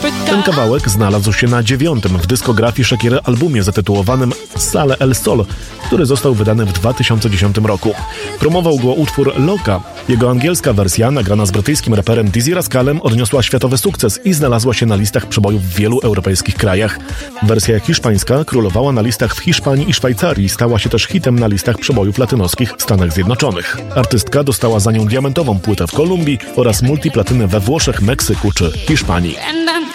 Ten kawałek znalazł się na 9. w dyskografii Shakiry albumie zatytułowanym Sale El Sol, który został wydany w 2010 roku. Promował go utwór Loca. Jego angielska wersja, nagrana z brytyjskim raperem Dizzy Rascalem, odniosła światowy sukces i znalazła się na listach przebojów w wielu europejskich krajach. Wersja hiszpańska królowała na listach w Hiszpanii i Szwajcarii, stała się też hitem na listach przebojów latynoskich w Stanach Zjednoczonych. Artystka dostała za nią diamentową płytę w Kolumbii oraz multiplatynę we Włoszech, Meksyku czy Hiszpanii.